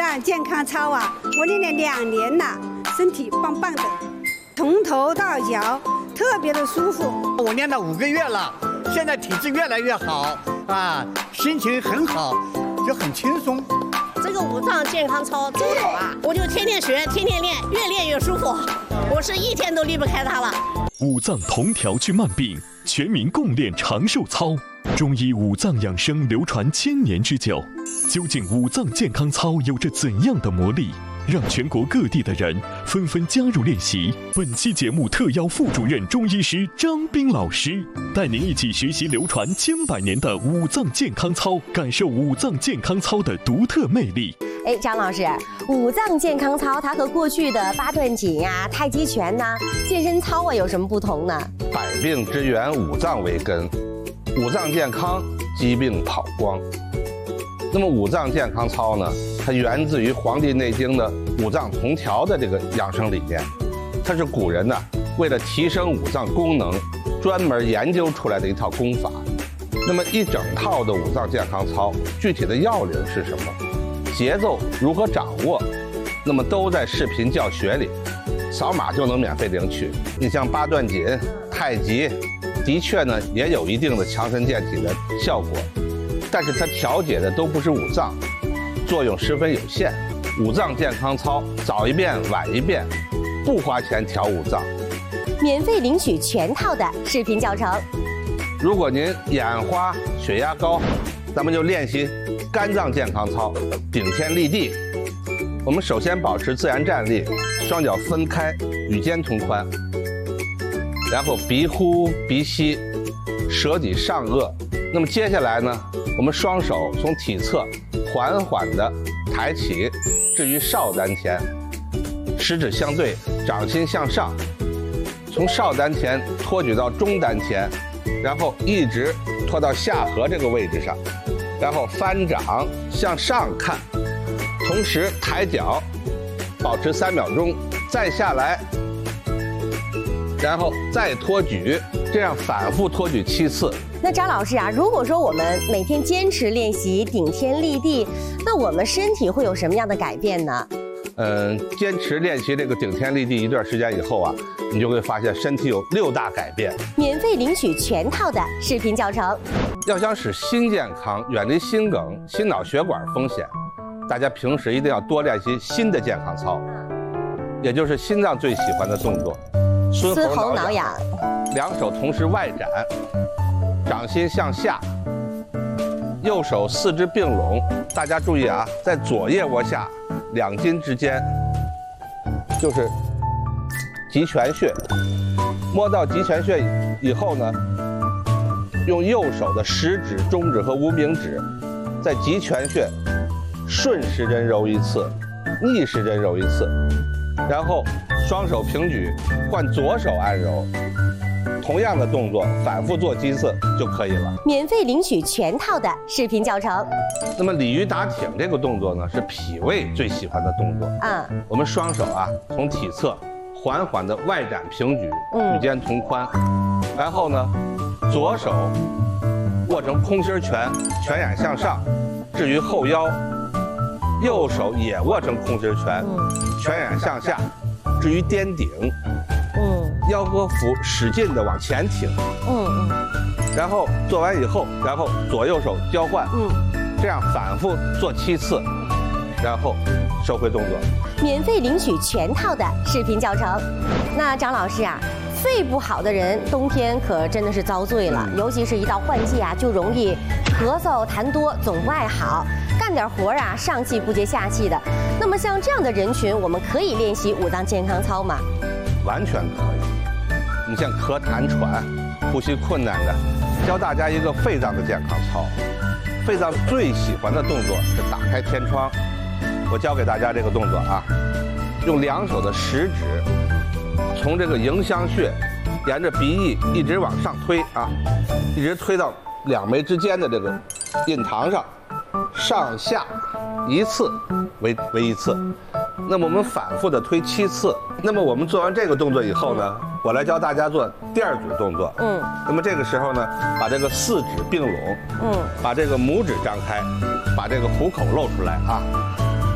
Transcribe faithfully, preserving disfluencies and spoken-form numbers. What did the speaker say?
脏健康操啊，我练了两年了，身体棒棒的，从头到脚特别的舒服。 我练了五个月了，现在体质越来越好啊，心情很好，就很轻松。 这个五脏健康操真好啊！我就天天学，天天练，越练越舒服。我是一天都离不开它了。 五脏同调治慢病，全民共练长寿操。中医五脏养生流传千年之久，究竟五脏健康操有着怎样的魔力，让全国各地的人纷纷加入练习？本期节目特邀副主任中医师张斌老师，带您一起学习流传千百年的五脏健康操，感受五脏健康操的独特魅力。 哎，张老师，五脏健康操它和过去的八段锦呀、太极拳呐、健身操啊有什么不同呢？ 百病之源，五脏为根，五脏健康，疾病跑光。那么五脏健康操呢，它源自于《黄帝内经》的五脏同调的这个养生理念，它是古人呢为了提升五脏功能，专门研究出来的一套功法。那么一整套的五脏健康操，具体的要领是什么？节奏如何掌握？那么都在视频教学里，扫码就能免费领取。你像八段锦、太极，的确呢也有一定的强身健体的效果，但是它调节的都不是五脏，作用十分有限。五脏健康操早一遍晚一遍，不花钱调五脏， 免费领取全套的视频教程。 如果您眼花、血压高，咱们就练习肝脏健康操，顶天立地。我们首先保持自然站立，双脚分开，与肩同宽，然后鼻呼鼻吸，舌抵上颚。那么接下来呢，我们双手从体侧缓缓地抬起，置于少丹田，食指相对，掌心向上，从少丹田托举到中丹田，然后一直拖到下颌这个位置上，然后翻掌向上看，同时抬脚，保持三秒钟，再下来，然后再托举，这样反复托举七次。 那张老师啊，如果说我们每天坚持练习顶天立地，那我们身体会有什么样的改变呢？ 嗯，坚持练习这个顶天立地一段时间以后啊，你就会发现身体有六大改变。 免费领取全套的视频教程。 要想使心健康，远离心梗、心脑血管风险，大家平时一定要多练习心的健康操，也就是心脏最喜欢的动作—— 孙喉挠痒。 两手同时外展，掌心向下，右手四肢并拢。大家注意啊，在左腋窝下两筋之间，就是极泉穴。摸到极泉穴以后呢，用右手的食指、中指和无名指，在极泉穴顺时针揉一次，逆时针揉一次，然后双手平举，换左手按揉。同样的动作反复做几次就可以了。 免费领取全套的视频教程。 那么鲤鱼打挺这个动作呢，是脾胃最喜欢的动作。 嗯， 我们双手啊从体侧缓缓的外展平举，与肩同宽，然后呢，左手握成空心拳，拳眼向上，置于后腰；右手也握成空心拳，拳眼向下，置于颠顶。嗯，腰和腹使劲的往前挺。嗯嗯。然后做完以后，然后左右手交换。嗯。这样反复做七次，然后收回动作。 免费领取全套的视频教程。那张老师啊，肺不好的人冬天可真的是遭罪了，嗯、尤其是一到换季啊，就容易咳嗽、痰多、总不爱好，干点活啊上气不接下气的。那么像这样的人群，我们可以练习五脏健康操吗？ 完全可以。你像咳痰喘、呼吸困难的，教大家一个肺脏的健康操。肺脏最喜欢的动作是打开天窗。我教给大家这个动作啊，用两手的食指从这个迎香穴沿着鼻翼一直往上推啊，一直推到两眉之间的这个印堂上，上下一次为为一次。那么我们反复的推七次。那么我们做完这个动作以后呢，我来教大家做第二组动作。嗯。那么这个时候呢，把这个四指并拢，嗯，把这个拇指张开，把这个虎口露出来啊。